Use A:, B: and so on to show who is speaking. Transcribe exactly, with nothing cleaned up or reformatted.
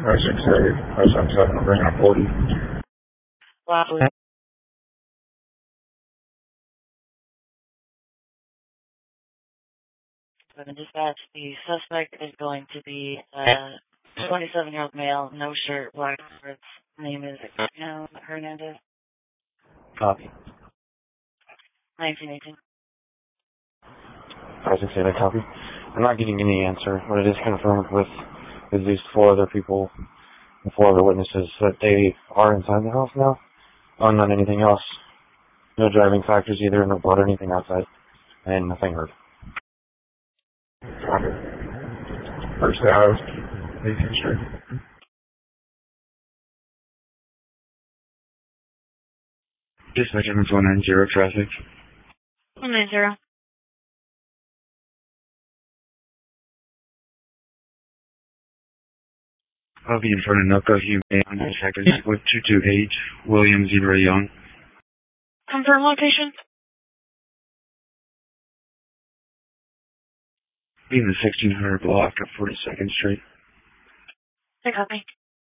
A: oh six eight, oh seven seven, bring up forty.
B: Wow. And dispatch, the suspect is going to be a twenty-seven-year-old male, no shirt, black shorts. Name is um, Hernandez.
C: Copy.
B: nineteen eighteen.
C: five six eight, I copy. I'm not getting any answer, but it is confirmed with at least four other people, and four other witnesses, that they are inside the house now. Oh, not anything else. No driving factors either, no blood or anything outside. And nothing heard.
A: Copy. First Ave, eighteenth Street.
D: Dispatch one nine zero traffic.
B: one nine zero.
D: I'll be in front of Noco Humane seconds with two two eight, William Zebra Young.
B: Confirm location.
D: Be in the sixteen hundred block of forty-second Street.
B: I copy.